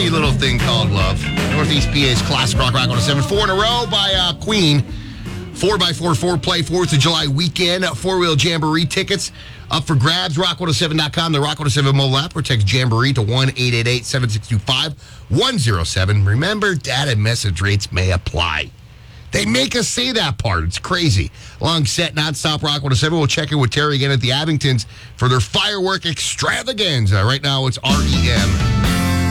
funny little thing called love. Northeast PA's classic rock 107. 4 in a row by Queen. 4x4 4-play 4th of July weekend. Four-wheel Jamboree tickets up for grabs. Rock107.com, the Rock 107 mobile app, or text Jamboree to 1-888-762-5107. Remember, data message rates may apply. They make us say that part. It's crazy. Long set, nonstop Rock 107. We'll check in with Terry again at the Abingtons for their firework extravaganza. Right now, it's REM.